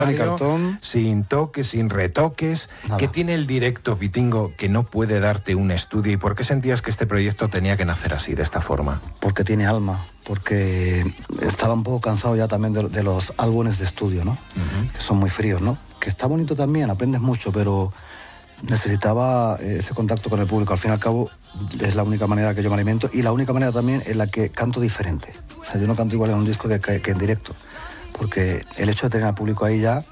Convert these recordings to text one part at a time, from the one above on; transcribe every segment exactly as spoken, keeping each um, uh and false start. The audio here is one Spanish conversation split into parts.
Ni cartón. Sin toques, sin retoques. Nada. ¿Qué tiene el directo, Pitingo, que no puede darte un estudio? ¿Y por qué sentías que este proyecto tenía que nacer así, de esta forma? Porque tiene alma, porque estaba un poco cansado ya también de, de los álbumes de estudio, ¿no? Uh-huh. Que son muy fríos, ¿no? Que está bonito también, aprendes mucho, pero necesitaba ese contacto con el público. Al fin y al cabo, es la única manera que yo me alimento y la única manera también en la que canto diferente. O sea, yo no canto igual en un disco que, que, que en directo. Porque el hecho de tener al público ahí ya,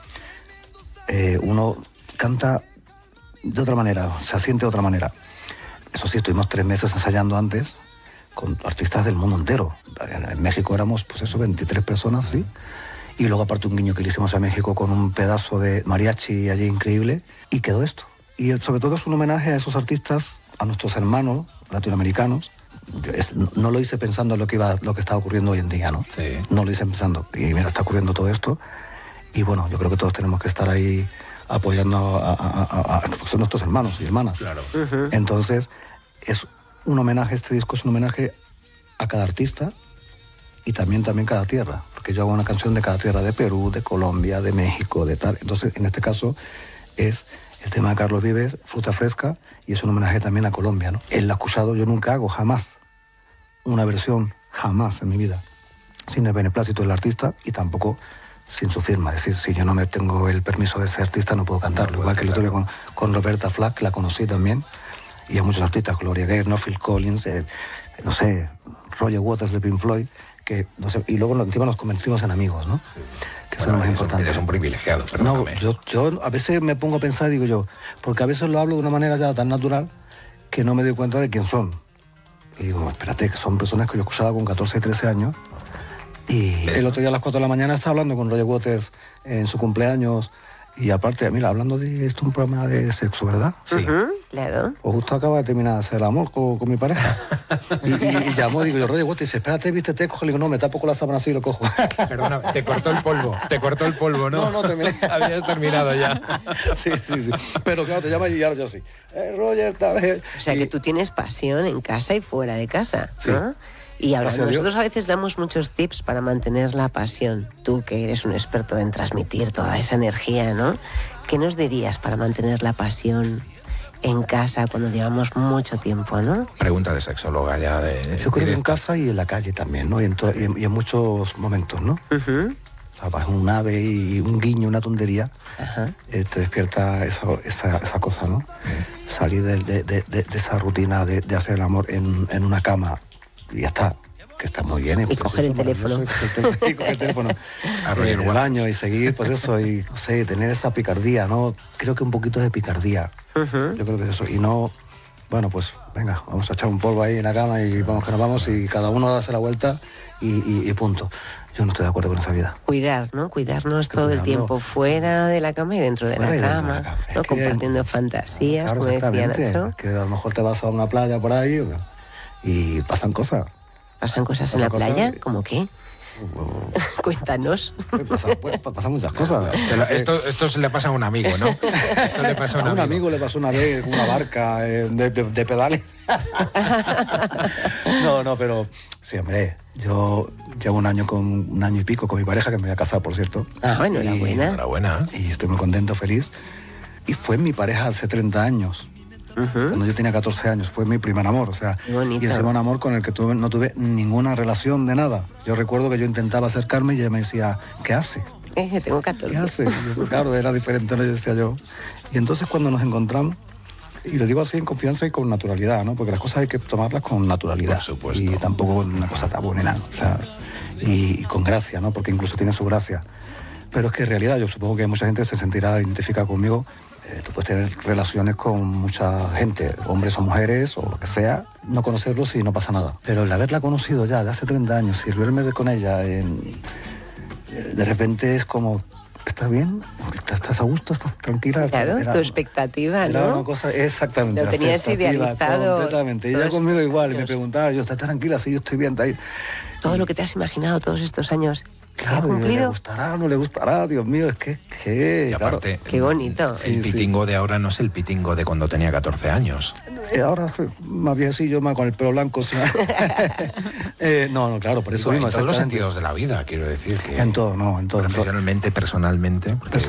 eh, uno canta de otra manera, se siente de otra manera. Eso sí, estuvimos tres meses ensayando antes con artistas del mundo entero. En México éramos, pues eso, veintitrés personas, ¿sí? Y luego aparte un guiño que le hicimos a México con un pedazo de mariachi allí increíble. Y quedó esto. Y sobre todo es un homenaje a esos artistas, a nuestros hermanos latinoamericanos. Es, no lo hice pensando en lo que iba, lo que está ocurriendo hoy en día, ¿no? Sí. No lo hice pensando. Y mira, está ocurriendo todo esto. Y bueno, yo creo que todos tenemos que estar ahí apoyando a, a, a, a, a son nuestros hermanos y hermanas. Claro. Uh-huh. Entonces, es un homenaje, este disco es un homenaje a cada artista y también, también cada tierra. Porque yo hago una canción de cada tierra, de Perú, de Colombia, de México, de tal. Entonces, en este caso, es el tema de Carlos Vives, Fruta Fresca, y es un homenaje también a Colombia, ¿no? El acusado yo nunca hago, jamás, una versión, jamás en mi vida, sin el beneplácito del artista y tampoco sin su firma. Es decir, si yo no me tengo el permiso de ser artista, no puedo cantarlo. No, igual que lo tuve con, con Roberta Flack, la conocí también, y a muchos artistas, Gloria Gaynor, no Phil Collins, eh, no sé, Roger Waters de Pink Floyd, que, no sé, y luego encima nos convertimos en amigos, ¿no? Sí. Que bueno, eso es lo más importante. Eres un privilegiado, No, perdóname. yo, yo a veces me pongo a pensar, digo yo, porque a veces lo hablo de una manera ya tan natural que no me doy cuenta de quién son. Y digo, espérate, que son personas que yo escuchaba con catorce, trece años. Y el otro día a las cuatro de la mañana estaba hablando con Roger Waters en su cumpleaños. Y aparte, mira, hablando de esto, un programa de sexo, ¿verdad? Sí. Uh-huh, claro. Pues justo acaba de terminar de hacer el amor con, con mi pareja. Y, y, y llamó, digo yo, Roger Waters, dice, espérate, vístete, coge. Le digo, no, me tapo con la sábana así y lo cojo. Perdona, te cortó el polvo, te cortó el polvo, ¿no? No, no, terminé. Habías terminado ya. Sí, sí, sí. Pero claro, te llama y ahora yo sí. Eh, Roger, tal. Eh. O sea, y... que tú tienes pasión en casa y fuera de casa, ¿no? Sí. Y ahora Gracias nosotros a veces damos muchos tips para mantener la pasión. Tú, que eres un experto en transmitir toda esa energía, ¿no? ¿Qué nos dirías para mantener la pasión en casa cuando llevamos mucho tiempo, ¿no? Pregunta de sexóloga ya de... Yo creo que en casa y en la calle también, ¿no? Y en, to- y en, y en muchos momentos, ¿no? Uh-huh. O sea, vas un ave y un guiño, una tontería, Ajá. eh, te despierta esa, esa, esa cosa, ¿no? Uh-huh. Salir de, de, de, de esa rutina de, de hacer el amor en, en una cama y ya está. Que está muy bien. Y pues coger el teléfono. Y coger el teléfono. A Roger el baño y seguir, pues eso, y no sé, tener esa picardía, ¿no? Creo que un poquito de picardía. Uh-huh. Yo creo que es eso. Y no, bueno, pues venga, vamos a echar un polvo ahí en la cama y vamos que nos vamos y cada uno hace la vuelta y, y, y punto. Yo no estoy de acuerdo con esa vida. Cuidar, ¿no? Cuidarnos Que todo cuidarlo. el tiempo fuera de la cama y dentro de Fuera la y dentro cama, de la cama. Es ¿no? que- Compartiendo fantasías, Claro, como decía exactamente. Nacho. Que a lo mejor te vas a una playa por ahí y pasan cosas. ¿Pasan cosas Pasan en la cosas playa? y- ¿Cómo qué? Cuéntanos. Pasan, pues, pasan muchas cosas. Te lo- esto, esto se le pasa a un amigo, ¿no? Esto le pasa a un, A un amigo. amigo le pasó una vez con una barca eh, de, de- de pedales. No, no, pero sí, hombre, yo llevo un año con un año y pico con mi pareja, que me voy a casar, por cierto. Ah, bueno, enhorabuena. Enhorabuena. Y estoy muy contento, feliz. Y fue mi pareja hace treinta años. Uh-huh. Cuando yo tenía catorce años, fue mi primer amor, o sea, Qué bonito. y ese buen amor con el que tuve, no tuve ninguna relación de nada. Yo recuerdo que yo intentaba acercarme y ella me decía, ¿qué haces? Eh, tengo ¿Qué catorce. haces? Y yo, claro, era diferente, ¿no? Yo decía yo. Y entonces cuando nos encontramos, y lo digo así en confianza y con naturalidad, ¿no? Porque las cosas hay que tomarlas con naturalidad. Por supuesto. Y tampoco una cosa tan buena, o sea, y, y con gracia, ¿no? Porque incluso tiene su gracia. Pero es que en realidad yo supongo que mucha gente se sentirá identificada conmigo. Eh, tú puedes tener relaciones con mucha gente, hombres o mujeres o lo que sea, no conocerlos y no pasa nada. Pero el haberla conocido ya de hace treinta años y el verme de- con ella, en- de repente es como, ¿estás bien? ¿Estás a gusto? ¿Estás tranquila? Claro, Era- tu expectativa, era ¿no? una cosa, exactamente. Lo la tenías expectativa, idealizado completamente. Y todos ella conmigo estos igual, y me años. preguntaba, yo, ¿estás tranquila? Sí, yo estoy bien. Está ahí. Todo lo que te has imaginado todos estos años Claro, ¿Se ha cumplido? ¿le gustará o no le gustará? Dios mío, es que... que Y aparte, Qué bonito. el Sí, sí. pitingo de ahora no es el pitingo de cuando tenía catorce años. Eh, ahora soy más viejecillo, más con el pelo blanco. ¿Sí? eh, no, no, claro, por eso Digo, mismo. en todos los exactamente. sentidos de la vida, quiero decir que En todo, no, en todo. en todo. profesionalmente, personalmente, porque